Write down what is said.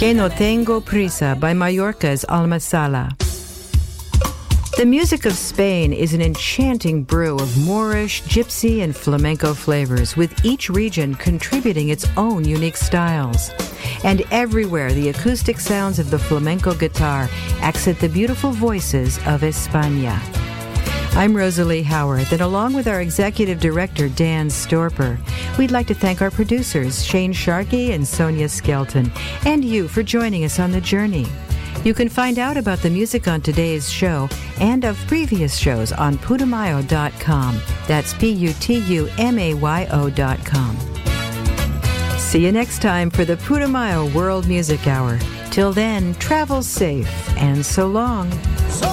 Que no tengo prisa by Mallorca's Alma Sala. The music of Spain is an enchanting brew of Moorish, gypsy, and flamenco flavors, with each region contributing its own unique styles. And everywhere, the acoustic sounds of the flamenco guitar accent the beautiful voices of España. I'm Rosalie Howard, and along with our executive director, Dan Storper, we'd like to thank our producers, Shane Sharkey and Sonia Skelton, and you for joining us on the journey. You can find out about the music on today's show and of previous shows on Putumayo.com. That's Putumayo.com. See you next time for the Putumayo World Music Hour. Till then, travel safe and so long.